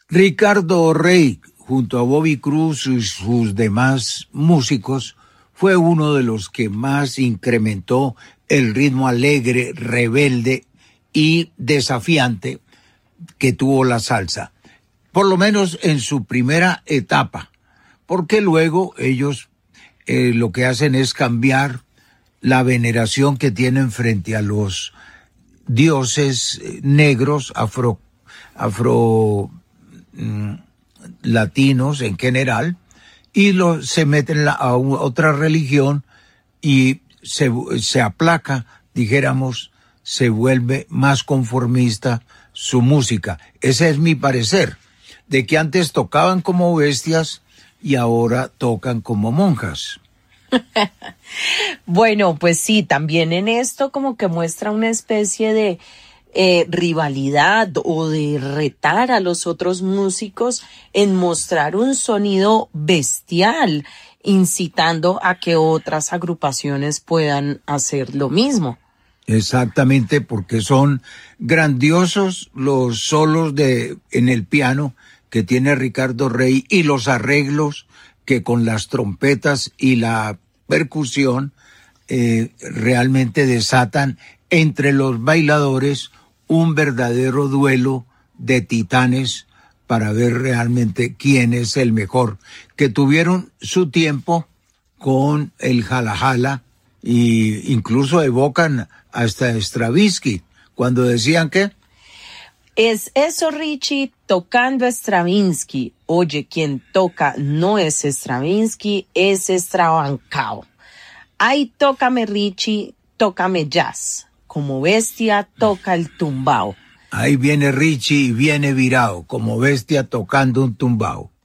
Ricardo Rey, junto a Bobby Cruz y sus demás músicos, fue uno de los que más incrementó el ritmo alegre, rebelde y desafiante que tuvo la salsa, por lo menos en su primera etapa, porque luego ellos lo que hacen es cambiar la veneración que tienen frente a los dioses negros, latinos en general, y se meten a otra religión y se aplaca, dijéramos, se vuelve más conformista su música. Ese es mi parecer, de que antes tocaban como bestias y ahora tocan como monjas. Bueno, pues sí, también en esto como que muestra una especie de rivalidad o de retar a los otros músicos en mostrar un sonido bestial, incitando a que otras agrupaciones puedan hacer lo mismo. Exactamente, porque son grandiosos los solos en el piano que tiene Ricardo Rey y los arreglos que con las trompetas y la percusión realmente desatan entre los bailadores un verdadero duelo de titanes para ver realmente quién es el mejor, que tuvieron su tiempo con el Jala Jala y incluso evocan hasta Stravinsky cuando decían que es eso, Richie, tocando Stravinsky. Oye, quien toca no es Stravinsky, es Strabancao. Ay, tócame, Richie, tócame jazz. Como bestia toca el tumbao. Ahí viene Richie y viene virao, como bestia tocando un tumbao.